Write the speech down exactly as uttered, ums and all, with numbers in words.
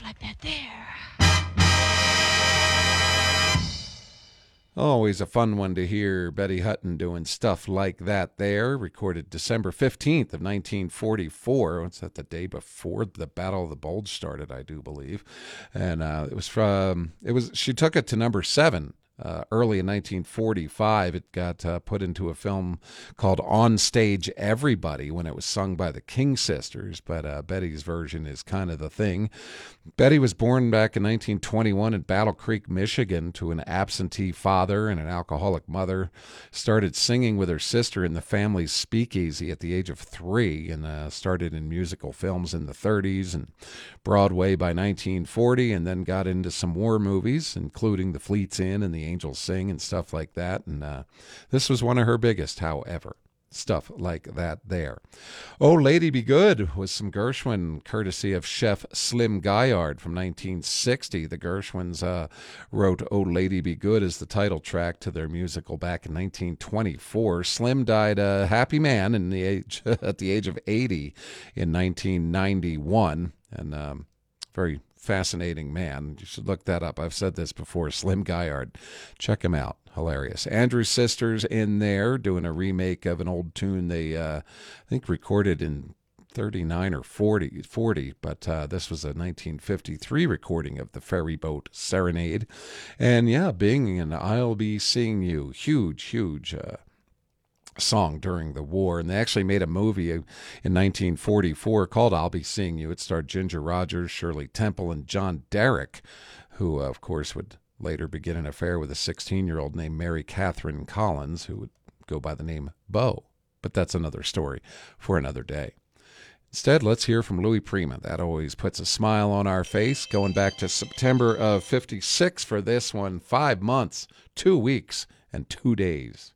like that there. Always a fun one to hear Betty Hutton doing stuff like that there. Recorded December fifteenth of nineteen forty-four. What's that, the day before the Battle of the Bulge started, I do believe. And uh, it was from, it was, she took it to number seven. Uh, early in nineteen forty-five, it got uh, put into a film called On Stage Everybody when it was sung by the King Sisters, but uh, Betty's version is kind of the thing. Betty was born back in nineteen twenty-one in Battle Creek, Michigan, to an absentee father and an alcoholic mother. Started singing with her sister in the family's speakeasy at the age of three, and uh, started in musical films in the thirties and Broadway by nineteen forty, and then got into some war movies, including The Fleet's Inn and The Angels Sing and stuff like that. And uh, this was one of her biggest, however. Stuff like that there. Oh, Lady Be Good was some Gershwin, courtesy of Chef Slim Gaillard from nineteen sixty. The Gershwins uh, wrote Oh, Lady Be Good as the title track to their musical back in nineteen twenty-four. Slim died a happy man in the age at the age of eighty in nineteen ninety-one. And um, very fascinating man. You should look that up. I've said this before. Slim Gaillard. Check him out. Hilarious. Andrews Sisters in there doing a remake of an old tune they, uh, I think, recorded in thirty-nine or forty, forty, but uh, this was a nineteen fifty-three recording of the Ferry Boat Serenade. And yeah, Bing and I'll Be Seeing You. Huge, huge uh, song during the war. And they actually made a movie in nineteen forty-four called I'll Be Seeing You. It starred Ginger Rogers, Shirley Temple, and John Derrick, who, uh, of course, would later begin an affair with a sixteen-year-old named Mary Catherine Collins, who would go by the name Bo. But that's another story for another day. Instead, let's hear from Louis Prima. That always puts a smile on our face. Going back to September of fifty-six for this one, five months, two weeks, and two days.